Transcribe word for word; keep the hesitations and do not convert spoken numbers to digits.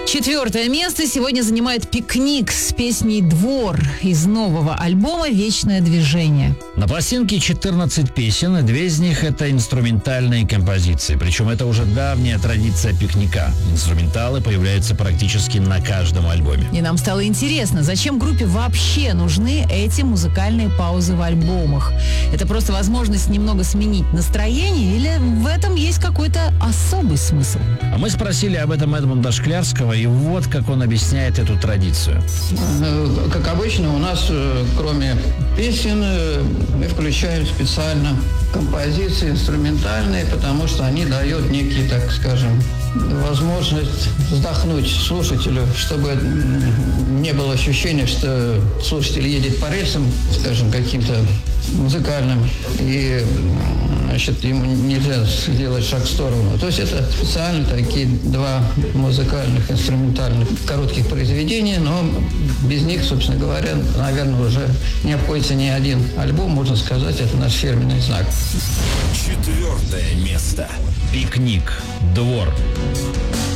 Четвертое место сегодня занимает «Пикник» с песней «Двор» из нового альбома «Вечное движение». На пластинке четырнадцать песен, и две из них — это инструментальные композиции. Причем это уже давняя традиция «Пикника». Инструменталы появляются практически на каждом альбоме. И нам стало интересно, зачем группе вообще нужны эти музыкальные паузы в альбомах? Это просто возможность немного сменить настроение или в этом есть какой-то особый смысл? А мы спросили об этом Эдмунда Шклярского, и вот как он объясняет эту традицию. Как обычно, у нас, кроме песен, мы включаем специально композиции инструментальные, потому что они дают некий, так скажем, возможность вздохнуть слушателю, чтобы не было ощущения, что слушатель едет по рельсам, скажем, каким-то музыкальным, и, значит, ему нельзя сделать шаг в сторону. То есть это специально такие два музыкальных, инструментальных коротких произведения, но без них, собственно говоря, наверное, уже не обходится ни один альбом, можно сказать, это наш фирменный знак. Четвертое место. «Пикник. Двор».